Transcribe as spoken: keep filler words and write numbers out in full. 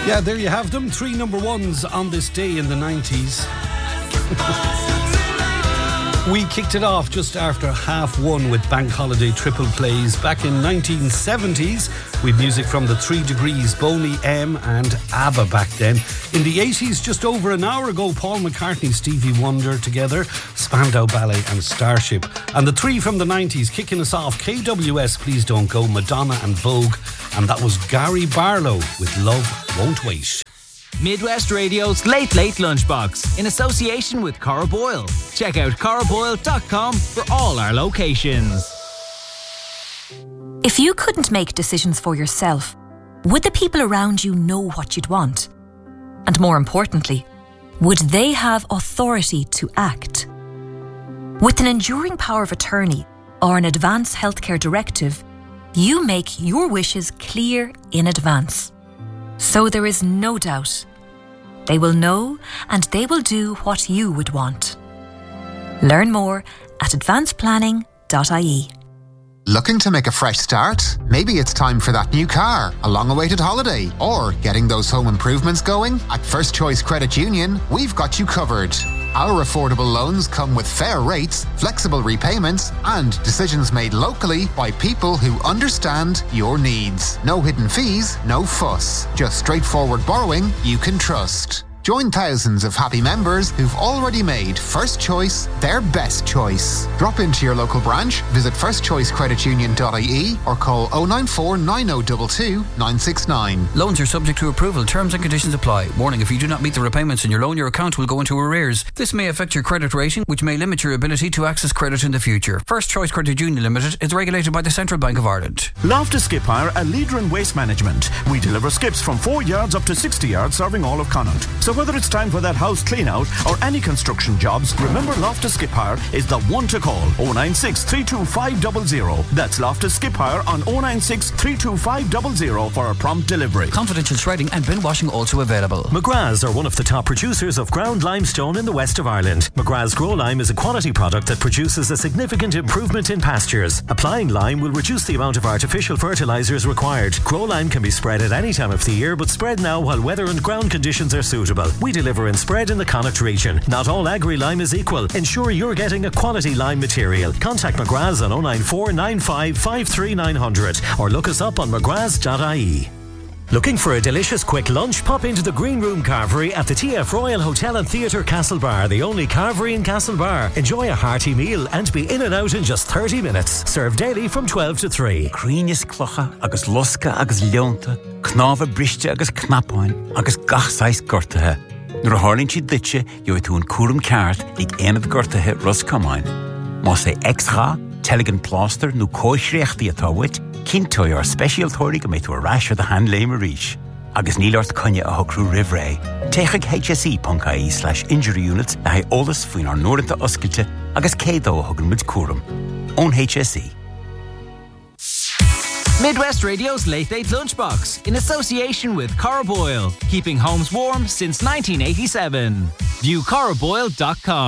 Yeah, there you have them. Three number ones on this day in the nineties. We kicked it off just after half one with Bank Holiday triple plays. Back in nineteen seventies, with music from the Three Degrees, Boney M and ABBA back then. In the eighties, just over an hour ago, Paul McCartney, Stevie Wonder together, Spandau Ballet and Starship. And the three from the nineties, kicking us off, K W S, Please Don't Go, Madonna and Vogue. And that was Gary Barlow with Love Won't Wait. Midwest Radio's Late Late Lunchbox in association with Cora Boyle. Check out cora boyle dot com for all our locations. If you couldn't make decisions for yourself, would the people around you know what you'd want? And more importantly, would they have authority to act? With an enduring power of attorney or an advance healthcare directive, you make your wishes clear in advance. So there is no doubt. They will know and they will do what you would want. Learn more at advanced planning dot I E. Looking to make a fresh start? Maybe it's time for that new car, a long-awaited holiday, or getting those home improvements going? At First Choice Credit Union, we've got you covered. Our affordable loans come with fair rates, flexible repayments, and decisions made locally by people who understand your needs. No hidden fees, no fuss. Just straightforward borrowing you can trust. Join thousands of happy members who've already made First Choice their best choice. Drop into your local branch, visit first choice credit union dot I E or call oh nine four nine oh two two nine six nine. Loans are subject to approval. Terms and conditions apply. Warning, if you do not meet the repayments in your loan, your account will go into arrears. This may affect your credit rating, which may limit your ability to access credit in the future. First Choice Credit Union Limited is regulated by the Central Bank of Ireland. Loftus Skip Hire, a leader in waste management. We deliver skips from four yards up to sixty yards, serving all of Connaught. So whether it's time for that house clean out or any construction jobs, remember Loftus Skip Hire is the one to call. oh nine six, three two five zero zero. That's Loftus Skip Hire on oh nine six, three two five zero zero for a prompt delivery. Confidential shredding and bin washing also available. McGrath's are one of the top producers of ground limestone in the west of Ireland. McGrath's Grow Lime is a quality product that produces a significant improvement in pastures. Applying lime will reduce the amount of artificial fertilisers required. Grow Lime can be spread at any time of the year, but spread now while weather and ground conditions are suitable. We deliver and spread in the Connaught region. Not all agri-lime is equal. Ensure you're getting a quality lime material. Contact McGrath's on oh nine four nine five five three nine zero zero or look us up on mcgraths dot I E. Looking for a delicious quick lunch? Pop into the Green Room Carvery at the T F Royal Hotel and Theatre Castlebar, the only carvery in Castlebar. Enjoy a hearty meal and be in and out in just thirty minutes. Served daily from twelve to three. Críneas clocha agus losca agus leonta, knáfa briste agus knapáin agus gachsáis gortathe. Nuair a hálinn siad ditse, jo tú an cúram ceart ag éanamh gortathe ros camáin. Má sé extra, teligin plaster nó cóisreachtaí atá wit, Cintói ar specialtóirí go méid tú a ráis ar the hand léim a ríis. Agus nílart conne a hocrú rivré. Téigh H S E dot I E slash injury units na haid ólas faoin ar nóireanta oscailte agus cédó a thugann muid cúram. Ón H S E. Midwest Radio's Late Late Lunchbox in association with Cora Boyle, keeping homes warm since nineteen eighty-seven. View cora boyle dot com.